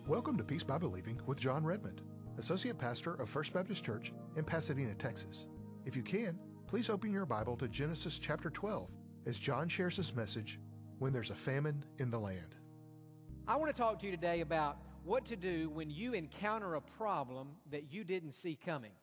Welcome to Peace by Believing with John Redmond, Associate Pastor of First Baptist Church in Pasadena, Texas. If you can, please open your Bible to Genesis chapter 12 as John shares his message, When There's a Famine in the Land. I want to talk to you today about what to do when you encounter a problem that you didn't see coming.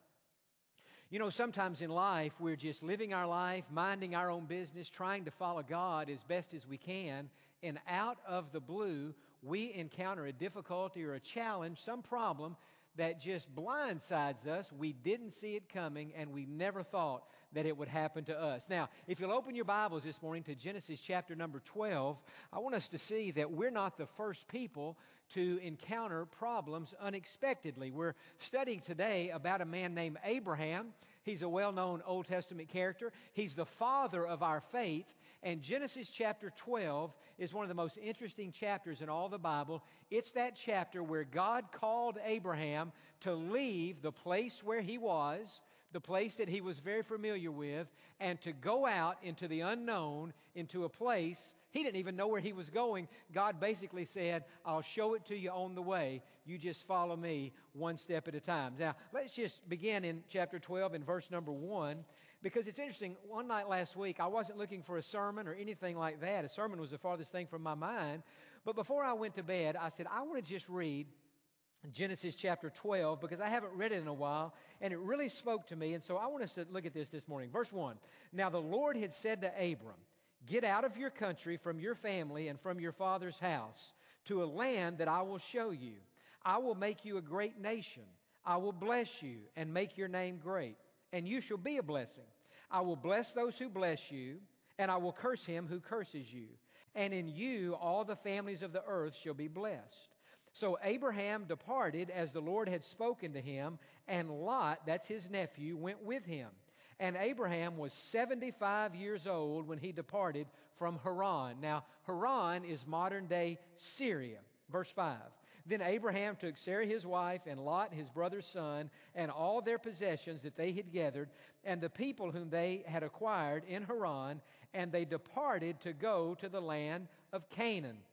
You know, sometimes in life, we're just living our life, minding our own business, trying to follow God as best as we can, and out of the blue, we encounter a difficulty or a challenge, some problem that just blindsides us. We didn't see it coming, and we never thought that it would happen to us. Now, if you'll open your Bibles this morning to Genesis chapter number 12, I want us to see that we're not the first people to encounter problems unexpectedly. We're studying today about a man named Abraham. He's a well-known Old Testament character. He's the father of our faith, and Genesis chapter 12 is one of the most interesting chapters in all the Bible. It's that chapter where God called Abraham to leave the place where he was, the place that he was very familiar with, and to go out into the unknown, into a place he didn't even know where he was going. God basically said, I'll show it to you on the way. You just follow me one step at a time. Now, let's just begin in chapter 12 in verse number 1, because it's interesting. One night last week, I wasn't looking for a sermon or anything like that. A sermon was the farthest thing from my mind. But before I went to bed, I said, I want to just read Genesis chapter 12, because I haven't read it in a while, and it really spoke to me, and so I want us to look at this morning. Verse 1, Now the Lord had said to Abram, Get out of your country, from your family, and from your father's house, to a land that I will show you. I will make you a great nation. I will bless you and make your name great, and you shall be a blessing. I will bless those who bless you, and I will curse him who curses you. And in you all the families of the earth shall be blessed. So Abraham departed as the Lord had spoken to him, and Lot, that's his nephew, went with him. And Abraham was 75 years old when he departed from Haran. Now, Haran is modern-day Syria. Verse 5, Then Abraham took Sarah his wife, and Lot his brother's son, and all their possessions that they had gathered, and the people whom they had acquired in Haran, and they departed to go to the land of Canaan.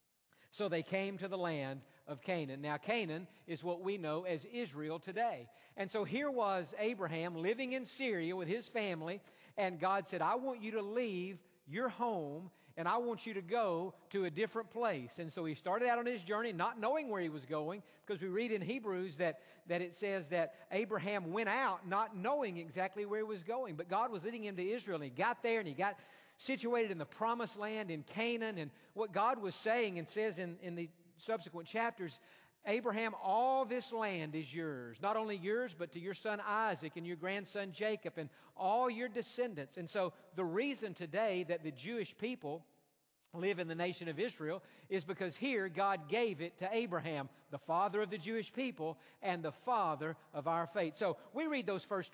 So they came to the land of Canaan. Now, Canaan is what we know as Israel today. And so here was Abraham living in Syria with his family, and God said, I want you to leave your home, and I want you to go to a different place. And so he started out on his journey not knowing where he was going, because we read in Hebrews that it says that Abraham went out not knowing exactly where he was going. But God was leading him to Israel, and he got there, and he got situated in the promised land in Canaan. And what God was saying, and says in the subsequent chapters, Abraham, all this land is yours. Not only yours, but to your son Isaac and your grandson Jacob and all your descendants. And so the reason today that the Jewish people live in the nation of Israel is because here God gave it to Abraham, the father of the Jewish people and the father of our faith. So we read those first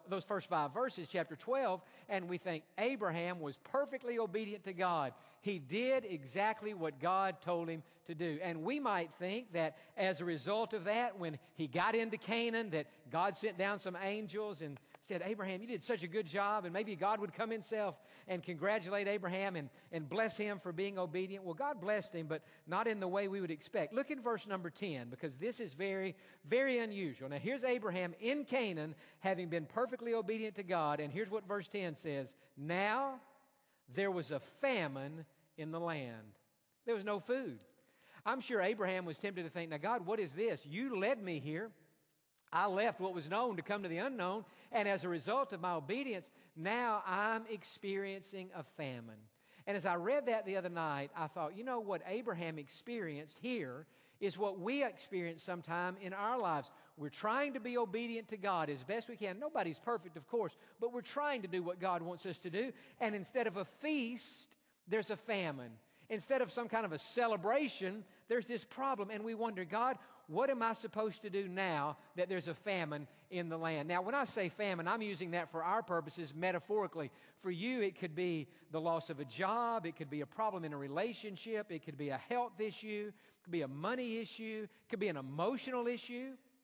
5 verses, chapter 12, and we think Abraham was perfectly obedient to God. He did exactly what God told him to do. And we might think that as a result of that, when he got into Canaan, that God sent down some angels and said, Abraham, you did such a good job, and maybe God would come himself and congratulate Abraham and bless him for being obedient. Well, God blessed him, but not in the way we would expect. Look at verse number 10, because this is very, very unusual. Now, here's Abraham in Canaan, having been perfectly obedient to God, and here's what verse 10 says. Now, there was a famine in the land. There was no food. I'm sure Abraham was tempted to think, now, God, what is this? You led me here. I left what was known to come to the unknown, and as a result of my obedience, now I'm experiencing a famine. And as I read that the other night, I thought, you know what Abraham experienced here is what we experience sometime in our lives. We're trying to be obedient to God as best we can. Nobody's perfect, of course, but we're trying to do what God wants us to do. And instead of a feast, there's a famine. Instead of some kind of a celebration, there's this problem, and we wonder, God, what am I supposed to do now that there's a famine in the land? Now, when I say famine, I'm using that for our purposes metaphorically. For you, it could be the loss of a job, it could be a problem in a relationship, it could be a health issue, it could be a money issue, it could be an emotional issue.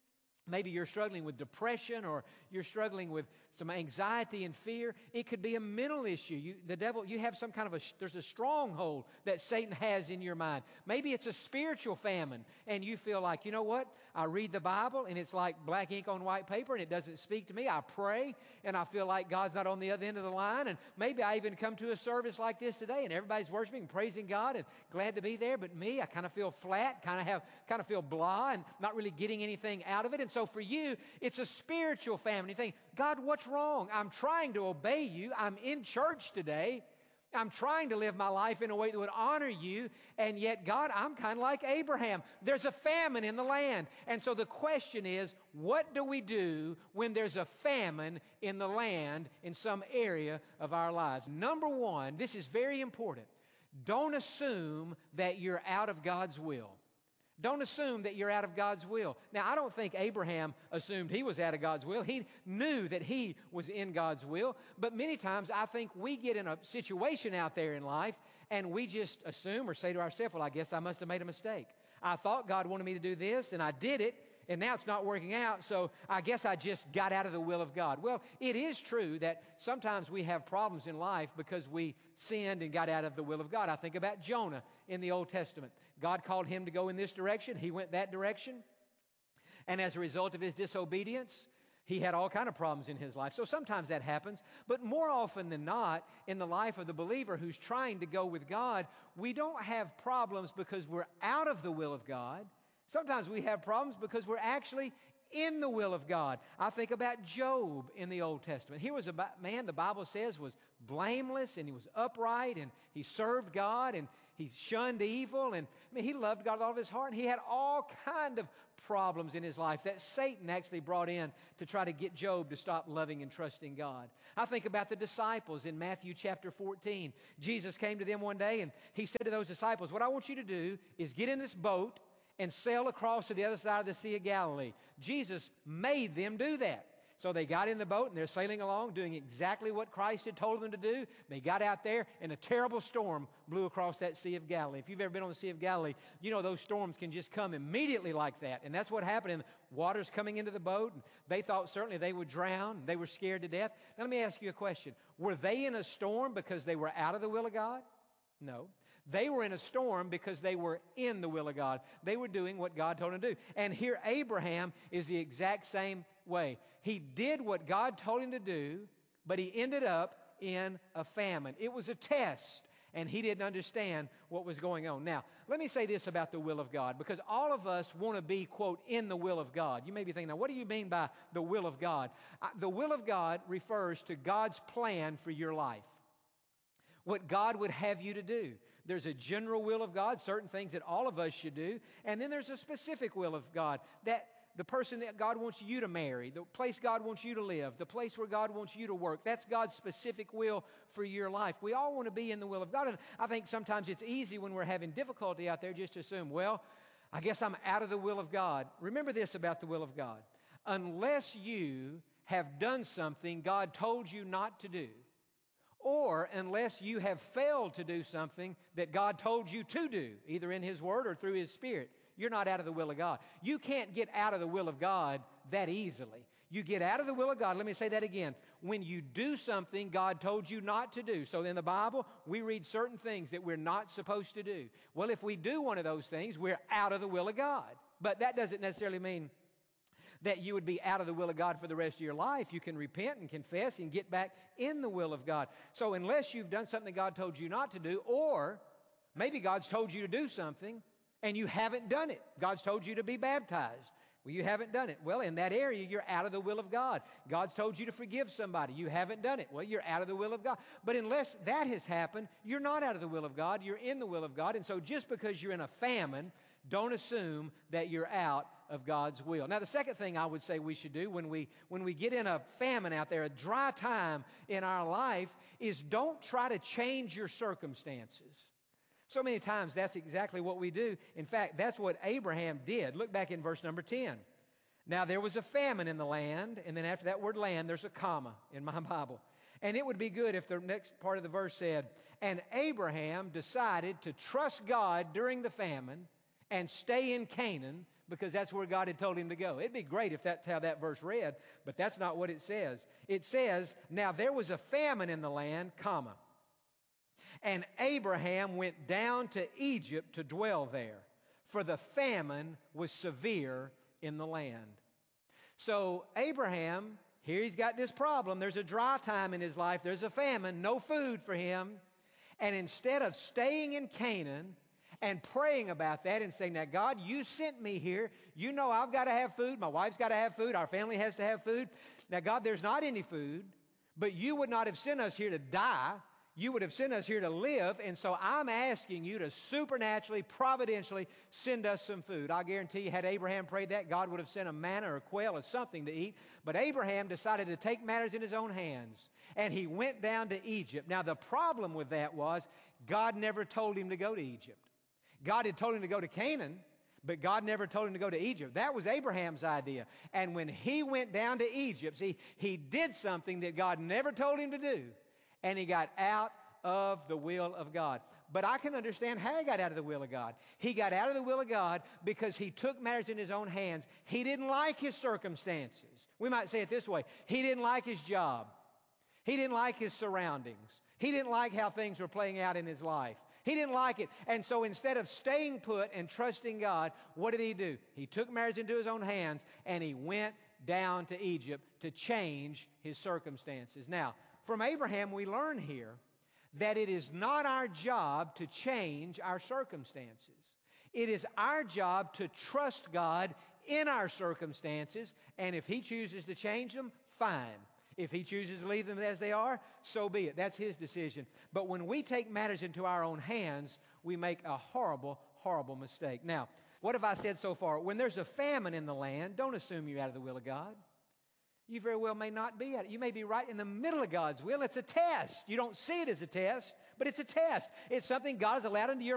Maybe you're struggling with depression, or you're struggling with some anxiety and fear. It could be a mental issue. You have some kind of there's a stronghold that Satan has in your mind. Maybe it's a spiritual famine, and you feel like, you know what? I read the Bible, and it's like black ink on white paper, and it doesn't speak to me. I pray, and I feel like God's not on the other end of the line, and maybe I even come to a service like this today, and everybody's worshiping and praising God, and glad to be there, but me, I kind of feel flat, kind of feel blah, and not really getting anything out of it. And so for you, it's a spiritual famine. You think, God, what's wrong? I'm trying to obey you. I'm in church today. I'm trying to live my life in a way that would honor you, and yet, God, I'm kind of like Abraham. There's a famine in the land. And so the question is, what do we do when there's a famine in the land in some area of our lives? Number one, this is very important. Don't assume that you're out of God's will. Don't assume that you're out of God's will. Now, I don't think Abraham assumed he was out of God's will. He knew that he was in God's will. But many times, I think we get in a situation out there in life, and we just assume or say to ourselves, well, I guess I must have made a mistake. I thought God wanted me to do this, and I did it, and now it's not working out, so I guess I just got out of the will of God. Well, it is true that sometimes we have problems in life because we sinned and got out of the will of God. I think about Jonah in the Old Testament. God called him to go in this direction. He went that direction. And as a result of his disobedience, he had all kinds of problems in his life. So sometimes that happens. But more often than not, in the life of the believer who's trying to go with God, we don't have problems because we're out of the will of God. Sometimes we have problems because we're actually in the will of God. I think about Job in the Old Testament. Here was a man, the Bible says, was blameless, and he was upright, and he served God, and he shunned evil, and he loved God with all of his heart, and he had all kind of problems in his life that Satan actually brought in to try to get Job to stop loving and trusting God. I think about the disciples in Matthew chapter 14. Jesus came to them one day, and he said to those disciples, what I want you to do is get in this boat and sail across to the other side of the Sea of Galilee. Jesus made them do that. So they got in the boat, and they're sailing along, doing exactly what Christ had told them to do. They got out there, and a terrible storm blew across that Sea of Galilee. If you've ever been on the Sea of Galilee, you know those storms can just come immediately like that. And that's what happened. And the water's coming into the boat, and they thought certainly they would drown. They were scared to death. Now let me ask you a question. Were they in a storm because they were out of the will of God? No. They were in a storm because they were in the will of God. They were doing what God told them to do. And here Abraham is the exact same way. He did what God told him to do, but he ended up in a famine. It was a test, and he didn't understand what was going on. Now, let me say this about the will of God, because all of us want to be, quote, in the will of God. You may be thinking, now, what do you mean by the will of God? The will of God refers to God's plan for your life, what God would have you to do. There's a general will of God, certain things that all of us should do, and then there's a specific will of God, that the person that God wants you to marry, the place God wants you to live, the place where God wants you to work. That's God's specific will for your life. We all want to be in the will of God, and I think sometimes it's easy when we're having difficulty out there just to assume, well, I guess I'm out of the will of God. Remember this about the will of God. Unless you have done something God told you not to do, or unless you have failed to do something that God told you to do, either in His Word or through His Spirit, you're not out of the will of God. You can't get out of the will of God that easily. You get out of the will of God, let me say that again, when you do something God told you not to do. So in the Bible, we read certain things that we're not supposed to do. Well, if we do one of those things, we're out of the will of God. But that doesn't necessarily mean that you would be out of the will of God for the rest of your life. You can repent and confess and get back in the will of God. So unless you've done something God told you not to do, or maybe God's told you to do something and you haven't done it. God's told you to be baptized. Well, you haven't done it. Well, in that area, you're out of the will of God. God's told you to forgive somebody. You haven't done it. Well, you're out of the will of God. But unless that has happened, you're not out of the will of God. You're in the will of God. And so just because you're in a famine, don't assume that you're out of God's will. Now, the second thing I would say we should do when we get in a famine out there, a dry time in our life, is don't try to change your circumstances. So many times that's exactly what we do. In fact, that's what Abraham did. Look back in verse number 10. Now, there was a famine in the land, and then after that word land, there's a comma in my Bible. And it would be good if the next part of the verse said, and Abraham decided to trust God during the famine and stay in Canaan because that's where God had told him to go. It'd be great if that's how that verse read, but that's not what it says. It says, now there was a famine in the land, comma, and Abraham went down to Egypt to dwell there, for the famine was severe in the land. So Abraham, here he's got this problem. There's a dry time in his life. There's a famine, no food for him. And instead of staying in Canaan and praying about that and saying, now, God, you sent me here. You know I've got to have food. My wife's got to have food. Our family has to have food. Now, God, there's not any food, but you would not have sent us here to die. You would have sent us here to live, and so I'm asking you to supernaturally, providentially send us some food. I guarantee you, had Abraham prayed that, God would have sent a manna or a quail or something to eat. But Abraham decided to take matters in his own hands, and he went down to Egypt. Now, the problem with that was God never told him to go to Egypt. God had told him to go to Canaan, but God never told him to go to Egypt. That was Abraham's idea. And when he went down to Egypt, see, he did something that God never told him to do. And he got out of the will of God. But I can understand how he got out of the will of God. He got out of the will of God because he took matters in his own hands. He didn't like his circumstances. We might say it this way. He didn't like his job. He didn't like his surroundings. He didn't like how things were playing out in his life. He didn't like it. And so instead of staying put and trusting God, what did he do? He took matters into his own hands and he went down to Egypt to change his circumstances. Now, from Abraham, we learn here that it is not our job to change our circumstances. It is our job to trust God in our circumstances, and if he chooses to change them, fine. If he chooses to leave them as they are, so be it. That's his decision. But when we take matters into our own hands, we make a horrible, horrible mistake. Now, what have I said so far? When there's a famine in the land, don't assume you're out of the will of God. You very well may not be at it. You may be right in the middle of God's will. It's a test. You don't see it as a test, but it's a test. It's something God has allowed into your